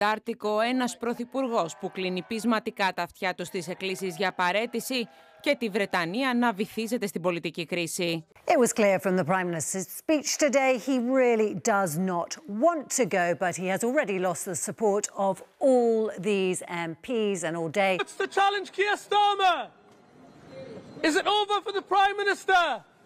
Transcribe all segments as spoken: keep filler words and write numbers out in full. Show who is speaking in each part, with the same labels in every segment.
Speaker 1: Άρτικο, ένας πρωθυπουργός που κλείνει πεισματικά τα αυτιά του στις εκκλήσεις για παραίτηση και τη Βρετανία να βυθίζεται στην πολιτική κρίση.
Speaker 2: It was clear from the Prime Minister's speech today he really does not want to go, but he has already lost the support of all these M Ps and all day.
Speaker 3: What's the challenge, Keir Starmer? Is it over for the Prime Minister?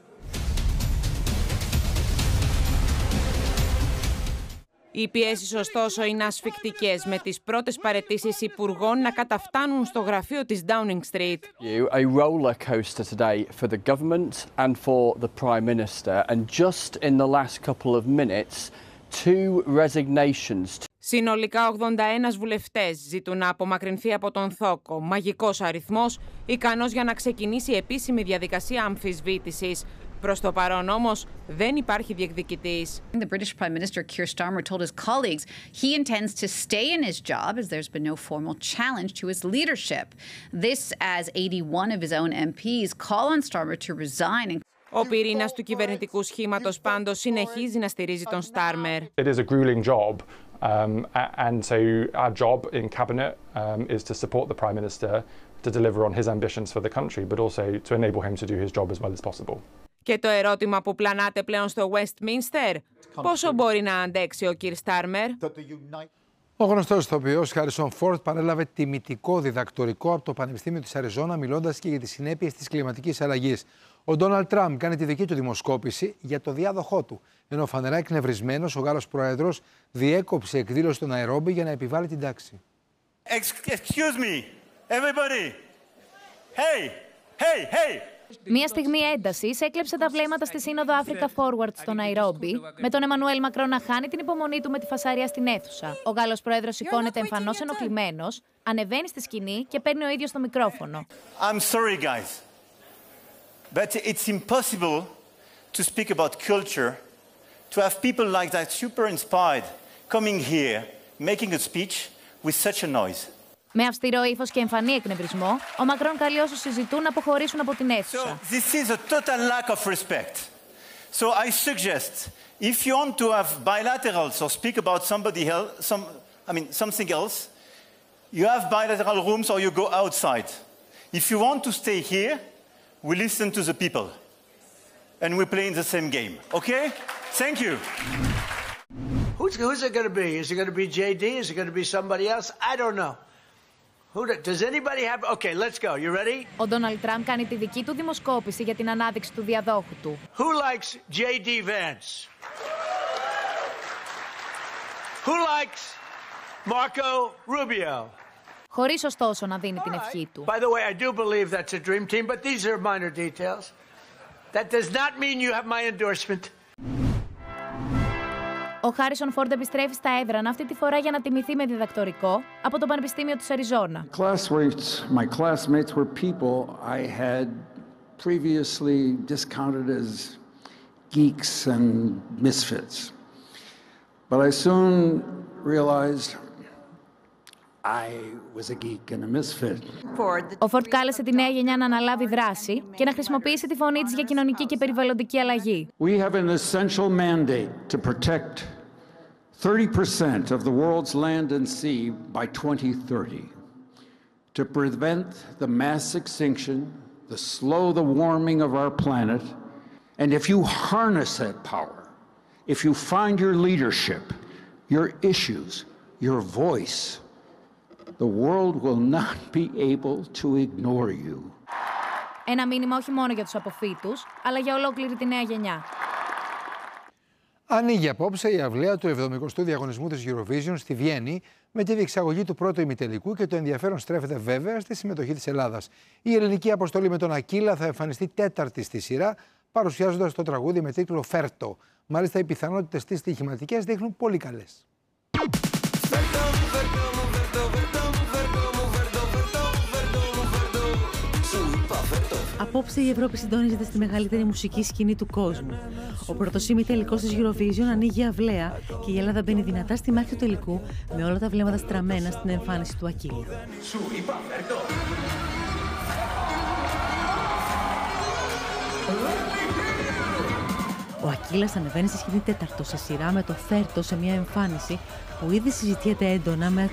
Speaker 1: Οι πιέσεις ωστόσο είναι ασφικτικές, με τις πρώτες παραιτήσεις υπουργών να καταφτάνουν στο γραφείο της Downing Street.
Speaker 4: A roller coaster today for the government and for the Prime Minister, and just in the last couple of minutes, two resignations.
Speaker 1: Συνολικά ογδόντα ένα βουλευτές ζητούν να απομακρυνθεί από τον θόκο, μαγικός αριθμός, ικανός για να ξεκινήσει επίσημη διαδικασία αμφισβήτησης. Προς το παρόν όμως δεν υπάρχει διεκδικητής.
Speaker 5: The British Prime Minister Keir Starmer told his colleagues he intends to stay in his job as there's been no formal challenge to his leadership. This as eighty-one of his own M Ps call on Starmer to resign.
Speaker 1: Ο πυρήνας του κυβερνητικού σχήματος πάντως συνεχίζει να στηρίζει τον Στάρμερ.
Speaker 6: It is a grueling job, um, and so our job in cabinet um, is to support the Prime Minister to deliver on his ambitions for the country, but also to enable him to do his job as well as possible.
Speaker 1: Και το ερώτημα που πλανάται πλέον στο Westminster, πόσο μπορεί να αντέξει ο Κιρ Στάρμερ?
Speaker 7: Ο γνωστός ηθοποιός Χάρισον Φόρντ παρέλαβε τιμητικό διδακτορικό από το Πανεπιστήμιο της Αριζόνα, μιλώντας και για τις συνέπειες της κλιματικής αλλαγής. Ο Ντόναλντ Τραμπ κάνει τη δική του δημοσκόπηση για το διάδοχό του, ενώ φανερά εκνευρισμένος ο Γάλλος πρόεδρος διέκοψε εκδήλωση στο Ναϊρόμπι για να επιβάλλει την τάξη.
Speaker 8: Excuse me, everybody. Hey, hey, hey.
Speaker 9: Μία στιγμή έντασης έκλεψε τα βλέμματα στη Σύνοδο Africa Forward στο Ναϊρόμπι, με τον Εμμανουέλ Μακρόν να χάνει την υπομονή του με τη φασαρία στην αίθουσα. Ο Γάλλος πρόεδρος σηκώνεται εμφανώς ενοχλημένος, ανεβαίνει στη σκηνή και παίρνει ο ίδιος το μικρόφωνο.
Speaker 8: I'm sorry, guys, but it's impossible to speak about culture, to have people like that super inspired coming here, making a speech with such a noise.
Speaker 9: Με αυστηρό ύφος και εμφανή εκνευρισμό, ο Μακρόν καλεί όσους συζητούν να αποχωρήσουν από την αίθουσα.
Speaker 8: So this is a total lack of respect. So I suggest, if you want to have bilaterals or speak about somebody else, some, I mean something else, you have bilateral rooms or you go outside. If you want to stay here, we listen to the people, and we play in the same game. Okay? Thank you.
Speaker 10: Who's who's it going to be? Is it going to be J D? Is it going to be somebody else? I don't know. Does anybody have... Okay, let's go. You ready?
Speaker 9: Ο Ντόναλντ Τραμπ κάνει τη δική του δημοσκόπηση για την ανάδειξη του διαδόχου του.
Speaker 10: Who likes J D Vance? Who likes Marco Rubio?
Speaker 9: Χωρίς ωστόσο να δίνει την ευχή του.
Speaker 10: By the way, I do believe that's a dream team, but these are minor details. That does not mean you have my endorsement.
Speaker 9: Ο Χάρισον Φόρντ επιστρέφει στα έδρανα, αυτή τη φορά για να τιμηθεί με διδακτορικό από το Πανεπιστήμιο της Αριζόνα.
Speaker 11: My classmates were people I had previously discounted as geeks and misfits. But I soon realized I was a geek and a misfit.
Speaker 9: Ο Φόρντ κάλεσε τη νέα γενιά να αναλάβει δράση και να χρησιμοποιήσει τη φωνή της για κοινωνική και περιβαλλοντική αλλαγή.
Speaker 11: We have an essential mandate to protect thirty percent of the world's land and sea by twenty thirty. To prevent the mass extinction, the slow the warming of our planet, and if you harness that power, if you find your leadership, your issues, your voice, the world will not be able to ignore you.
Speaker 9: Ένα μήνυμα όχι μόνο για τους αποφύτους, αλλά για ολόκληρη τη νέα γενιά.
Speaker 7: Ανοίγει απόψε η αυλαία του εβδομηκοστού διαγωνισμού της Eurovision στη Βιέννη με τη διεξαγωγή του πρώτου ημιτελικού και το ενδιαφέρον στρέφεται βέβαια στη συμμετοχή της Ελλάδας. Η ελληνική αποστολή με τον Ακύλα θα εμφανιστεί τέταρτη στη σειρά, παρουσιάζοντας το τραγούδι με τίτλο «Φέρτο». Μάλιστα, οι πιθανότητες της στοιχηματικές δείχνουν πολύ καλές.
Speaker 12: Απόψε η Ευρώπη συντονίζεται στη μεγαλύτερη μουσική σκηνή του κόσμου. Ο πρώτος ημιτελικός της Eurovision ανοίγει αυλαία και η Ελλάδα μπαίνει δυνατά στη μάχη του τελικού με όλα τα βλέμματα στραμμένα στην εμφάνιση του Ακύλα. Ο Ακύλας ανεβαίνει στη σκηνή τέταρτο σε σειρά με το Φέρτο σε μια εμφάνιση που ήδη συζητιέται έντονα με